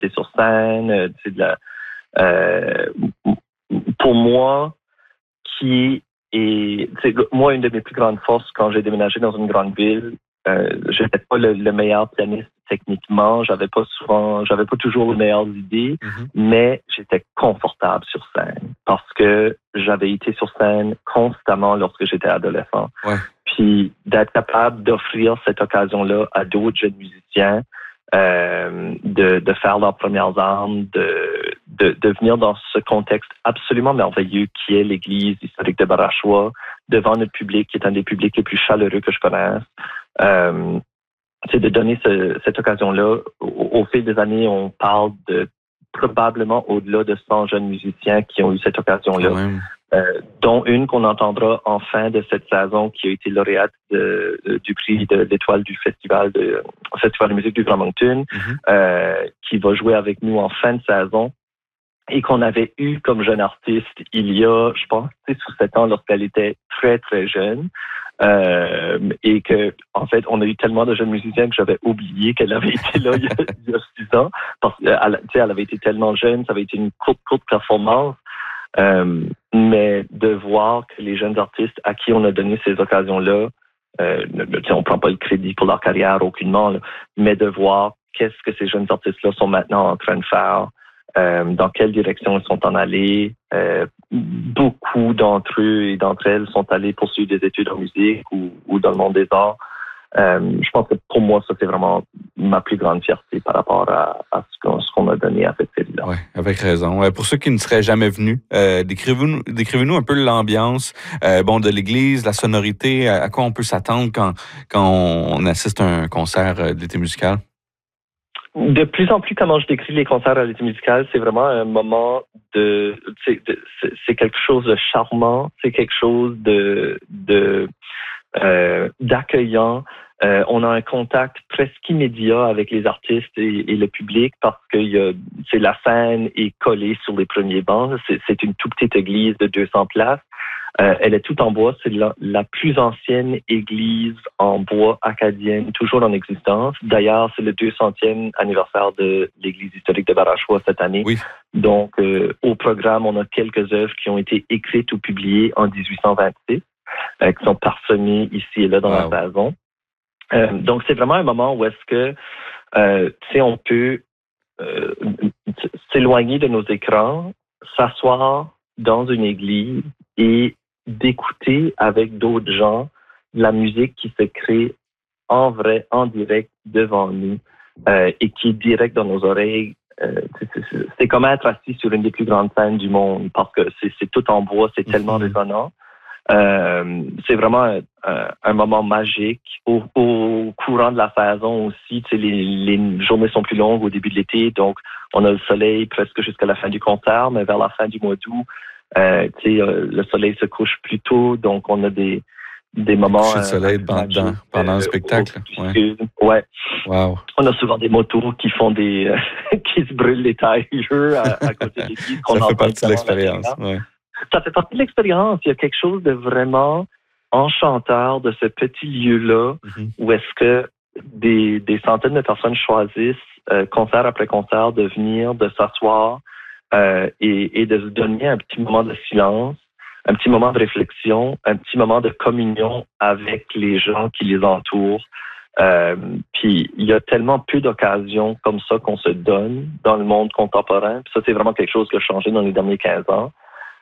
monter sur scène, pour moi, moi, une de mes plus grandes forces quand j'ai déménagé dans une grande ville, j'étais pas le meilleur pianiste techniquement, j'avais pas toujours les meilleures idées, mais j'étais confortable sur scène parce que j'avais été sur scène constamment lorsque j'étais adolescent. Ouais. Puis d'être capable d'offrir cette occasion-là à d'autres jeunes musiciens, de faire leurs premières armes, de venir dans ce contexte absolument merveilleux qui est l'Église historique de Barachois, devant notre public, qui est un des publics les plus chaleureux que je connaisse. C'est de donner cette occasion-là. Au fil des années, on parle de probablement au-delà de 100 jeunes musiciens qui ont eu cette occasion-là. Dont une qu'on entendra en fin de cette saison, qui a été lauréate du prix de l'Étoile du Festival de musique du Grand Moncton, qui va jouer avec nous en fin de saison et qu'on avait eu comme jeune artiste il y a, je pense, 6 ou 7 ans lorsqu'elle était très, très jeune. Et que, en fait, on a eu tellement de jeunes musiciens que j'avais oublié qu'elle avait été là il y a 6 ans. Parce qu'elle avait été tellement jeune, ça avait été une courte performance. Mais de voir que les jeunes artistes à qui on a donné ces occasions-là, on prend pas le crédit pour leur carrière aucunement, là, mais de voir qu'est-ce que ces jeunes artistes-là sont maintenant en train de faire, dans quelle direction ils sont en allés. Beaucoup d'entre eux et d'entre elles sont allés poursuivre des études en musique ou dans le monde des arts. Je pense que pour moi, ça, c'est vraiment ma plus grande fierté par rapport à ce qu'on a donné à cette série-là. Oui, avec raison. Pour ceux qui ne seraient jamais venus, décrivez-nous un peu l'ambiance de l'Église, la sonorité, à quoi on peut s'attendre quand on assiste à un concert de l'été musical? De plus en plus, comment je décris les concerts à l'été musical, c'est vraiment un moment c'est quelque chose de charmant, c'est quelque chose d'accueillant. On a un contact presque immédiat avec les artistes et le public parce que la scène est collée sur les premiers bancs. C'est une toute petite église de 200 places. Elle est toute en bois. C'est la plus ancienne église en bois acadienne toujours en existence. D'ailleurs, c'est le 200e anniversaire de l'église historique de Barachois cette année. Oui. Donc, au programme, on a quelques œuvres qui ont été écrites ou publiées en 1826, qui sont parsemées ici et là dans la saison. Donc, c'est vraiment un moment où est-ce que on peut s'éloigner de nos écrans, s'asseoir dans une église et d'écouter avec d'autres gens la musique qui se crée en vrai, en direct devant nous et qui est direct dans nos oreilles. C'est comme être assis sur une des plus grandes scènes du monde parce que c'est tout en bois, c'est tellement résonnant. C'est vraiment un moment magique. Au courant de la saison aussi, les journées sont plus longues au début de l'été, donc on a le soleil presque jusqu'à la fin du concert, mais vers la fin du mois d'août, le soleil se couche plus tôt, donc on a des moments... Coucher de soleil pendant le spectacle. Ouais. Wow. On a souvent des motos qui font qui se brûlent les tailleurs à côté de l'église. Ça fait partie de l'expérience. Ouais. Ça fait partie de l'expérience. Il y a quelque chose de vraiment enchanteur de ce petit lieu-là où est-ce que des centaines de personnes choisissent, concert après concert, de venir, de s'asseoir et de se donner un petit moment de silence, un petit moment de réflexion, un petit moment de communion avec les gens qui les entourent. Puis il y a tellement peu d'occasions comme ça qu'on se donne dans le monde contemporain. Puis ça, c'est vraiment quelque chose qui a changé dans les derniers 15 ans.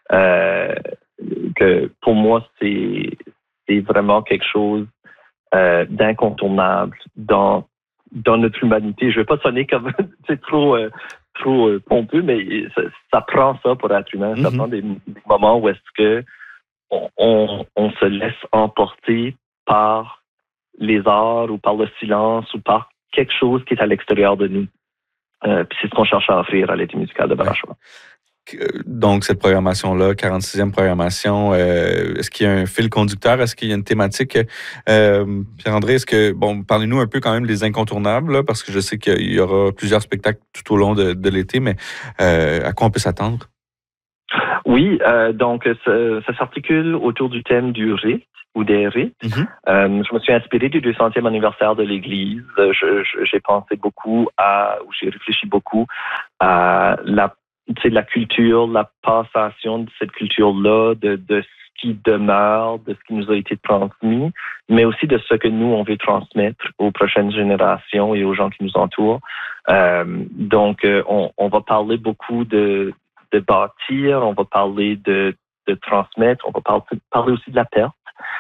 Que pour moi, c'est vraiment quelque chose d'incontournable dans notre humanité. Je ne veux pas sonner comme trop pompeux, mais ça prend ça pour être humain. Ça prend des moments où est-ce que on se laisse emporter par les arts ou par le silence ou par quelque chose qui est à l'extérieur de nous. Puis c'est ce qu'on cherche à offrir à l'été musical de Barachois. Donc, cette programmation-là, 46e programmation, est-ce qu'il y a un fil conducteur? Est-ce qu'il y a une thématique? Pierre-André, parlez-nous un peu quand même des incontournables, là, parce que je sais qu'il y aura plusieurs spectacles tout au long de l'été, mais à quoi on peut s'attendre? Oui, donc ça s'articule autour du thème du rite, ou des rites. Je me suis inspiré du 200e anniversaire de l'Église. J'ai pensé beaucoup j'ai réfléchi beaucoup à la culture, la passation de cette culture-là, de ce qui demeure, de ce qui nous a été transmis, mais aussi de ce que nous, on veut transmettre aux prochaines générations et aux gens qui nous entourent. Donc, on va parler beaucoup de bâtir, on va parler de transmettre, on va parler aussi de la perte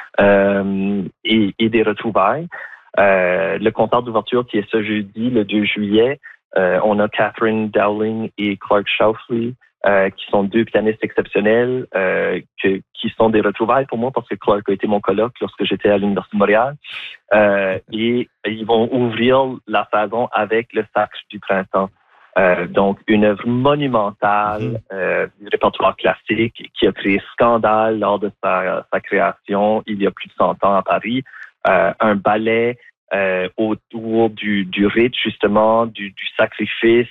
et des retrouvailles. Le concert d'ouverture qui est ce jeudi, le 2 juillet, on a Catherine Dowling et Clark Shoufley, qui sont deux pianistes exceptionnels, qui sont des retrouvailles pour moi parce que Clark a été mon coloc lorsque j'étais à l'Université de Montréal. Et ils vont ouvrir la saison avec le Sacre du printemps. Donc, une œuvre monumentale du répertoire classique qui a créé scandale lors de sa création il y a plus de 100 ans à Paris. Un ballet autour du rite, justement, du sacrifice,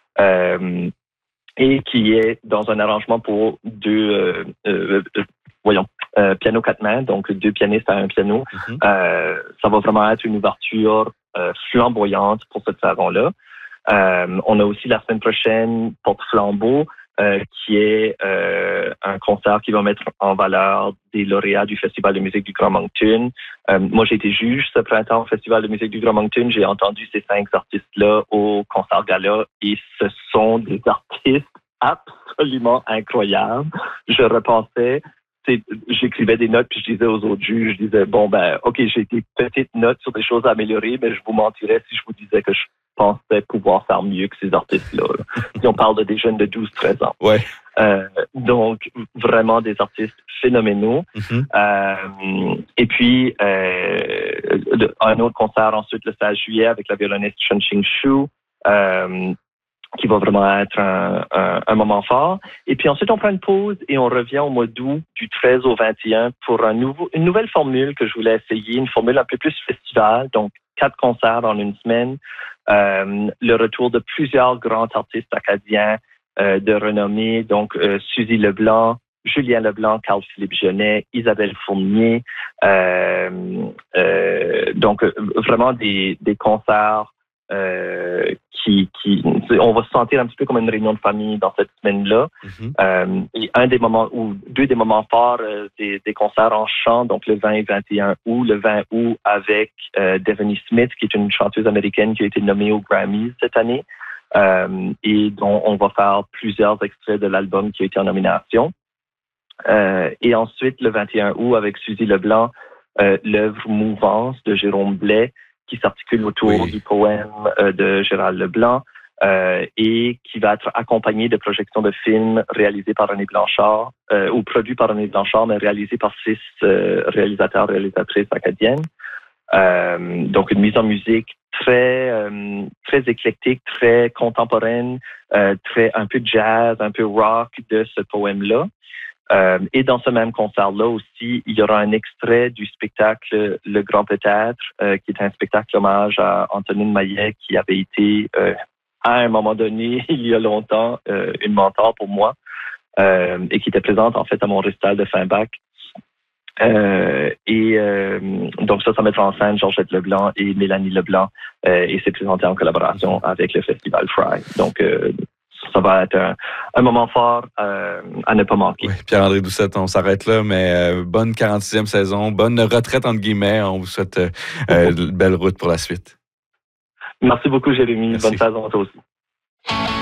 et qui est dans un arrangement pour deux piano quatre mains, donc deux pianistes à un piano. Ça va vraiment être une ouverture flamboyante pour cette saison-là. On a aussi la semaine prochaine Porte-Flambeau, qui est un concert qui va mettre en valeur des lauréats du Festival de musique du Grand Moncton. Moi, j'ai été juge ce printemps au Festival de musique du Grand Moncton. J'ai entendu ces 5 artistes-là au concert gala et ce sont des artistes absolument incroyables. Je repensais, j'écrivais des notes puis je disais aux autres juges, je disais, OK, j'ai des petites notes sur des choses à améliorer, mais je vous mentirais si je vous disais que je pensais pouvoir faire mieux que ces artistes-là. Si on parle de des jeunes de 12-13 ans. Ouais. Donc, vraiment des artistes phénoménaux. Et puis, un autre concert ensuite le 16 juillet avec la violoniste Chun-Ching Shu, qui va vraiment être un moment fort. Et puis ensuite, on prend une pause et on revient au mois d'août, du 13 au 21, pour une nouvelle formule que je voulais essayer, une formule un peu plus festival, donc 4 concerts en une semaine, le retour de plusieurs grands artistes acadiens de renommée, donc Suzy Leblanc, Julien Leblanc, Carl-Philippe Jeunet, Isabelle Fournier, donc vraiment des concerts on va se sentir un petit peu comme une réunion de famille dans cette semaine-là. Et deux des moments forts des concerts en chant, donc le 20 et 21 août. Le 20 août avec Devaney Smith, qui est une chanteuse américaine qui a été nommée aux Grammys cette année et dont on va faire plusieurs extraits de l'album qui a été en nomination. Et ensuite, le 21 août avec Suzy Leblanc, l'œuvre Mouvance de Jérôme Blais, qui s'articule autour du poème de Gérald Leblanc et qui va être accompagné de projections de films réalisés par René Blanchard ou produits par René Blanchard, mais réalisés par 6 réalisatrices acadiennes. Donc, une mise en musique très éclectique, très contemporaine, un peu jazz, un peu rock de ce poème-là. Et dans ce même concert-là aussi, il y aura un extrait du spectacle Le Grand Peut-être, qui est un spectacle hommage à Antonine Maillet, qui avait été, à un moment donné, il y a longtemps, une mentor pour moi, et qui était présente en fait à mon récital de fin bac. Donc ça mettra en scène Georgette Leblanc et Mélanie Leblanc, et c'est présenté en collaboration avec le Festival Fry. Donc ça va être un moment fort à ne pas manquer. Oui, Pierre-André Doucette, on s'arrête là, mais bonne 46e saison, bonne retraite entre guillemets. On vous souhaite une belle route pour la suite. Merci beaucoup, Jérémy. Merci. Bonne saison à toi aussi.